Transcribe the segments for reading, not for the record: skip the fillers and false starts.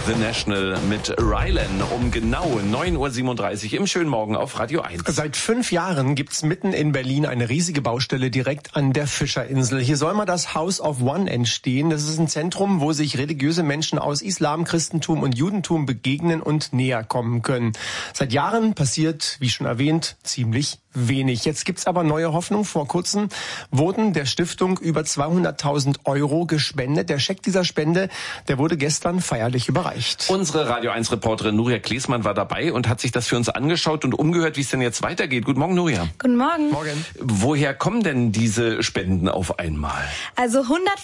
The National mit Rylan um genau 9.37 Uhr im schönen Morgen auf Radio 1. Seit 5 Jahren gibt's mitten in Berlin eine riesige Baustelle direkt an der Fischerinsel. Hier soll mal das House of One entstehen. Das ist ein Zentrum, wo sich religiöse Menschen aus Islam, Christentum und Judentum begegnen und näher kommen können. Seit Jahren passiert, wie schon erwähnt, ziemlich wenig. Jetzt gibt's aber neue Hoffnung. Vor kurzem wurden der Stiftung über 200.000 € gespendet. Der Scheck dieser Spende, der wurde gestern feierlich überreicht. Unsere Radio 1 Reporterin Nuria Klesmann war dabei und hat sich das für uns angeschaut und umgehört, wie es denn jetzt weitergeht. Guten Morgen, Nuria. Guten Morgen. Morgen. Woher kommen denn diese Spenden auf einmal? Also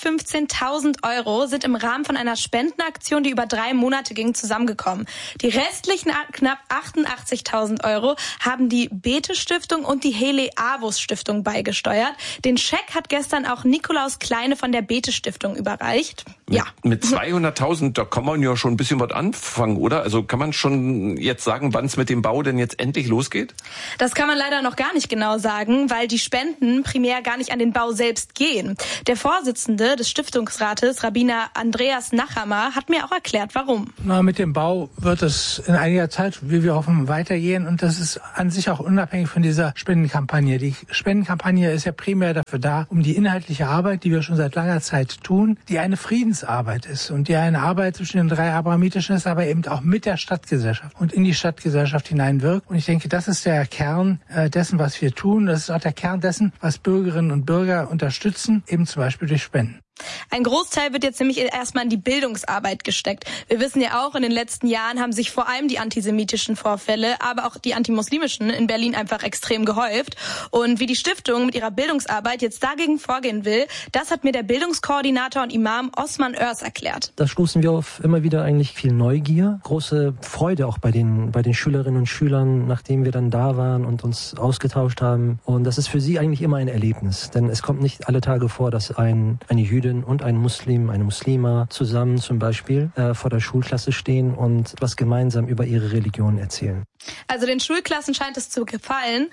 115.000 € sind im Rahmen von einer Spendenaktion, die über 3 Monate ging, zusammengekommen. Die restlichen knapp 88.000 € haben die Bete-Stiftung und die Hele-Avus-Stiftung beigesteuert. Den Scheck hat gestern auch Nikolaus Kleine von der Bete-Stiftung überreicht. Ja. Mit 200.000, da kann man ja schon ein bisschen was anfangen, oder? Also kann man schon jetzt sagen, wann es mit dem Bau denn jetzt endlich losgeht? Das kann man leider noch gar nicht genau sagen, weil die Spenden primär gar nicht an den Bau selbst gehen. Der Vorsitzende des Stiftungsrates, Rabbiner Andreas Nachhammer, hat mir auch erklärt, warum. Mit dem Bau wird es in einiger Zeit, wie wir hoffen, weitergehen. Und das ist an sich auch unabhängig von dieser Spendenkampagne. Die Spendenkampagne ist ja primär dafür da, um die inhaltliche Arbeit, die wir schon seit langer Zeit tun, die eine Friedensarbeit ist und die eine Arbeit zwischen den 3 abrahamitischen ist, aber eben auch mit der Stadtgesellschaft und in die Stadtgesellschaft hineinwirkt. Und ich denke, das ist der Kern dessen, was wir tun. Das ist auch der Kern dessen, was Bürgerinnen und Bürger unterstützen, eben zum Beispiel durch Spenden. Ein Großteil wird jetzt nämlich erstmal in die Bildungsarbeit gesteckt. Wir wissen ja auch, in den letzten Jahren haben sich vor allem die antisemitischen Vorfälle, aber auch die antimuslimischen in Berlin einfach extrem gehäuft. Und wie die Stiftung mit ihrer Bildungsarbeit jetzt dagegen vorgehen will, das hat mir der Bildungskoordinator und Imam Osman Örs erklärt. Da stoßen wir auf immer wieder eigentlich viel Neugier, große Freude auch bei den Schülerinnen und Schülern, nachdem wir dann da waren und uns ausgetauscht haben. Und das ist für sie eigentlich immer ein Erlebnis, denn es kommt nicht alle Tage vor, dass eine Jüdin und ein Muslim, eine Muslima zusammen zum Beispiel vor der Schulklasse stehen und etwas gemeinsam über ihre Religion erzählen. Also den Schulklassen scheint es zu gefallen.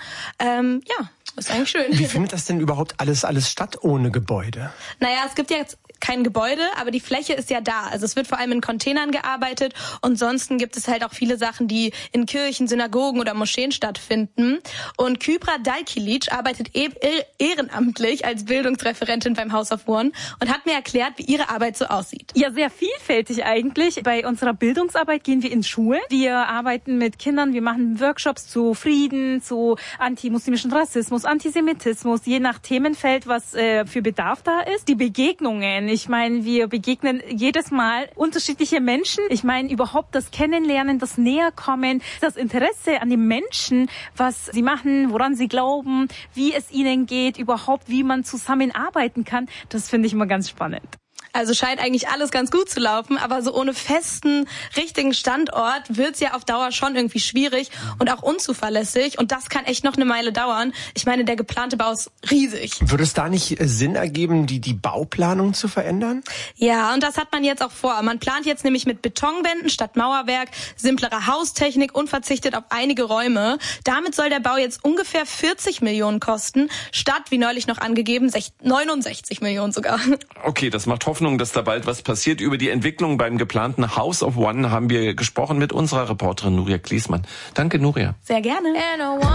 Ist eigentlich schön. Wie findet das denn überhaupt alles statt ohne Gebäude? Naja, es gibt ja jetzt kein Gebäude, aber die Fläche ist ja da. Also es wird vor allem in Containern gearbeitet und sonst gibt es halt auch viele Sachen, die in Kirchen, Synagogen oder Moscheen stattfinden. Und Kübra Dalkilic arbeitet ehrenamtlich als Bildungsreferentin beim House of One und hat mir erklärt, wie ihre Arbeit so aussieht. Ja, sehr vielfältig eigentlich. Bei unserer Bildungsarbeit gehen wir in Schulen. Wir arbeiten mit Kindern, wir machen Workshops zu Frieden, zu antimuslimischen Rassismus, Antisemitismus, je nach Themenfeld, was für Bedarf da ist. Die Begegnungen, ich meine, wir begegnen jedes Mal unterschiedliche Menschen. Ich meine, überhaupt das Kennenlernen, das Näherkommen, das Interesse an den Menschen, was sie machen, woran sie glauben, wie es ihnen geht, überhaupt, wie man zusammenarbeiten kann, das finde ich immer ganz spannend. Also scheint eigentlich alles ganz gut zu laufen, aber so ohne festen, richtigen Standort wird's ja auf Dauer schon irgendwie schwierig und auch unzuverlässig. Und das kann echt noch eine Meile dauern. Ich meine, der geplante Bau ist riesig. Würde es da nicht Sinn ergeben, die Bauplanung zu verändern? Ja, und das hat man jetzt auch vor. Man plant jetzt nämlich mit Betonwänden statt Mauerwerk, simplerer Haustechnik und verzichtet auf einige Räume. Damit soll der Bau jetzt ungefähr 40 Millionen kosten, statt, wie neulich noch angegeben, 69 Millionen sogar. Okay, das macht Hoffnung, dass da bald was passiert. Über die Entwicklung beim geplanten House of One haben wir gesprochen mit unserer Reporterin Nuria Klesmann. Danke, Nuria. Sehr gerne.